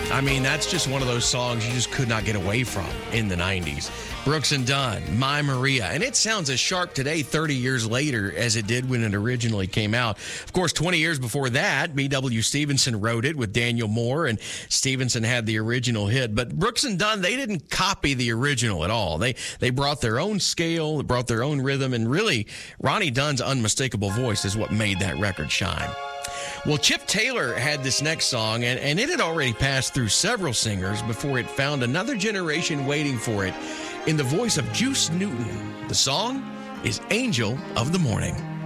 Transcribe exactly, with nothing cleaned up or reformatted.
I mean, that's just one of those songs you just could not get away from in the nineties. Brooks and Dunn, My Maria. And it sounds as sharp today, thirty years later, as it did when it originally came out. Of course, twenty years before that, B W Stevenson wrote it with Daniel Moore, and Stevenson had the original hit. But Brooks and Dunn, they didn't copy the original at all. They they brought their own scale, brought their own rhythm, and really, Ronnie Dunn's unmistakable voice is what made that record shine. Well, Chip Taylor had this next song, and, and it had already passed through several singers before it found another generation waiting for it in the voice of Juice Newton. The song is Angel of the Morning.